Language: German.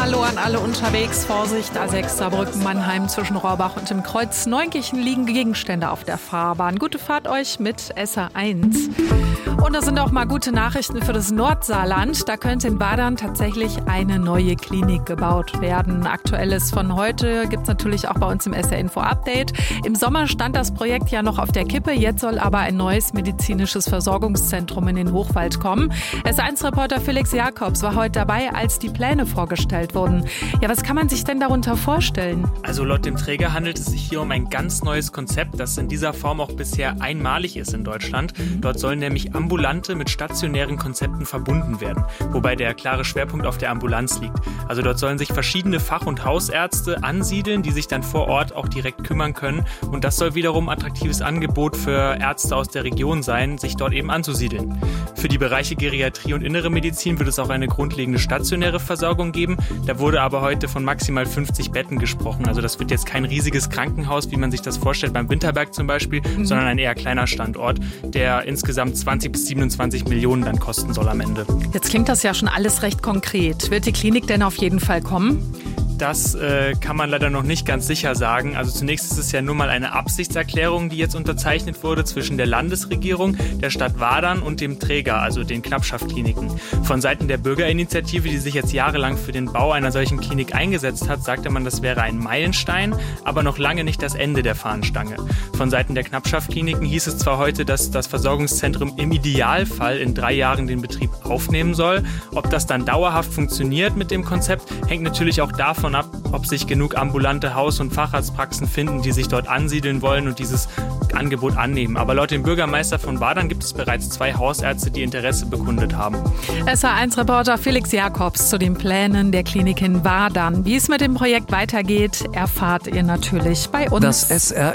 Hallo an alle unterwegs. Vorsicht, A6 Saarbrücken, Mannheim zwischen Rohrbach und dem Kreuz Neunkirchen liegen Gegenstände auf der Fahrbahn. Gute Fahrt euch mit SR1. Und das sind auch mal gute Nachrichten für das Nordsaarland. Da könnte in Wadern tatsächlich eine neue Klinik gebaut werden. Aktuelles von heute gibt es natürlich auch bei uns im SR-Info-Update. Im Sommer stand das Projekt ja noch auf der Kippe. Jetzt soll aber ein neues medizinisches Versorgungszentrum in den Hochwald kommen. SR1-Reporter Felix Jakobs war heute dabei, als die Pläne vorgestellt wurden. Ja, was kann man sich denn darunter vorstellen? Also laut dem Träger handelt es sich hier um ein ganz neues Konzept, das in dieser Form auch bisher einmalig ist in Deutschland. Dort sollen nämlich ambulante mit stationären Konzepten verbunden werden, wobei der klare Schwerpunkt auf der Ambulanz liegt. Also dort sollen sich verschiedene Fach- und Hausärzte ansiedeln, die sich dann vor Ort auch direkt kümmern können. Und das soll wiederum ein attraktives Angebot für Ärzte aus der Region sein, sich dort eben anzusiedeln. Für die Bereiche Geriatrie und Innere Medizin wird es auch eine grundlegende stationäre Versorgung geben. Da wurde aber heute von maximal 50 Betten gesprochen. Also das wird jetzt kein riesiges Krankenhaus, wie man sich das vorstellt beim Winterberg zum Beispiel, sondern ein eher kleiner Standort, der insgesamt 20 bis 27 Millionen dann kosten soll am Ende. Jetzt klingt das ja schon alles recht konkret. Wird die Klinik denn auf jeden Fall kommen? Das kann man leider noch nicht ganz sicher sagen. Also zunächst ist es ja nur mal eine Absichtserklärung, die jetzt unterzeichnet wurde zwischen der Landesregierung, der Stadt Wadern und dem Träger, also den Knappschaft-Kliniken. Von Seiten der Bürgerinitiative, die sich jetzt jahrelang für den Bau einer solchen Klinik eingesetzt hat, sagte man, das wäre ein Meilenstein, aber noch lange nicht das Ende der Fahnenstange. Von Seiten der Knappschaft-Kliniken hieß es zwar heute, dass das Versorgungszentrum im Idealfall in 3 Jahren den Betrieb aufnehmen soll. Ob das dann dauerhaft funktioniert mit dem Konzept, hängt natürlich auch davon ab, ob sich genug ambulante Haus- und Facharztpraxen finden, die sich dort ansiedeln wollen und dieses Angebot annehmen. Aber laut dem Bürgermeister von Wadern gibt es bereits 2 Hausärzte, die Interesse bekundet haben. SR1-Reporter Felix Jakobs zu den Plänen der Klinik in Wadern. Wie es mit dem Projekt weitergeht, erfahrt ihr natürlich bei uns. Das SR